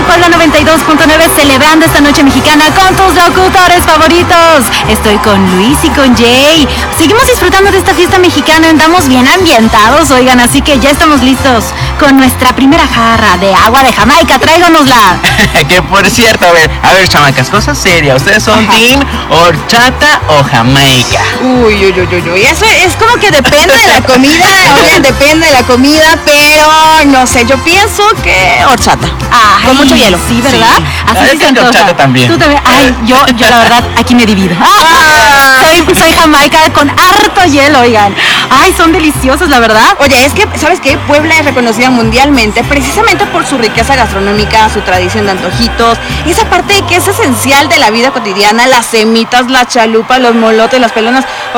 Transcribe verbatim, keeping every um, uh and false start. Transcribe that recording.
Puebla noventa y dos punto nueve, celebrando esta noche mexicana con tus locutores favoritos. Estoy con Luis y con Jay. Seguimos disfrutando de esta fiesta mexicana, andamos bien ambientados, oigan, así que ya estamos listos con nuestra primera jarra de agua de Jamaica. Tráiganosla. Que por cierto, a ver, a ver, chamacas, cosa seria. ¿Ustedes son Ajá. team horchata o Jamaica? Uy, uy, uy, uy, uy, eso es como que depende de la comida, oigan, depende de la comida, pero no sé, yo pienso que horchata. Ay, Con mucho hielo. Sí, ¿verdad? Sí. Así Ah, se es que antoja. horchata también. Tú también. Ay, yo, yo la verdad, aquí me divido. Ah, soy, soy Jamaica con harto hielo, oigan. Ay, son deliciosos, la verdad. Oye, es que, ¿sabes qué? Puebla es reconocida mundialmente precisamente por su riqueza gastronómica, su tradición de antojitos, esa parte que es esencial de la vida cotidiana, las semitas, la chalupa, los molotes, las pelonas.